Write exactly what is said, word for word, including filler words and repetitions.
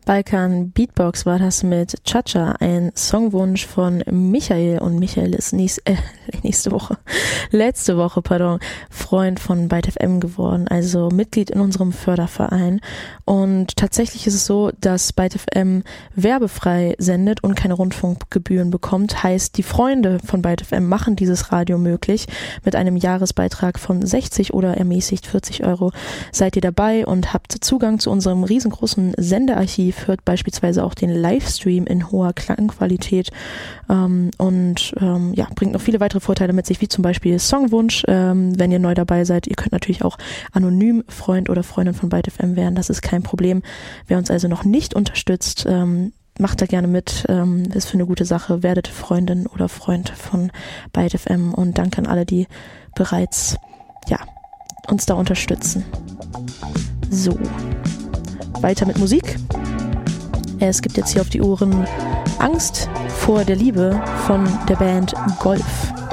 Balkan Beatbox war das mit Cha-Cha, ein Songwunsch von Michael, und Michael ist nächst, äh, nächste Woche, letzte Woche, pardon, Freund von Byte F M geworden, also Mitglied in unserem Förderverein, und tatsächlich ist es so, dass Byte F M werbefrei sendet und keine Rundfunkgebühren bekommt, heißt, die Freunde von Byte F M machen dieses Radio möglich. Mit einem Jahresbeitrag von sechzig oder ermäßigt vierzig Euro seid ihr dabei und habt Zugang zu unserem riesengroßen Sendearchiv, hört beispielsweise auch den Livestream in hoher Klangqualität ähm, und ähm, ja, bringt noch viele weitere Vorteile mit sich, wie zum Beispiel Songwunsch, ähm, wenn ihr neu dabei seid. Ihr könnt natürlich auch anonym Freund oder Freundin von Byte F M werden, das ist kein Problem. Wer uns also noch nicht unterstützt, ähm, macht da gerne mit, ähm, ist für eine gute Sache, werdet Freundin oder Freund von Byte F M, und danke an alle, die bereits ja, uns da unterstützen. So, weiter mit Musik. Es gibt jetzt hier auf die Ohren Angst vor der Liebe von der Band Golf.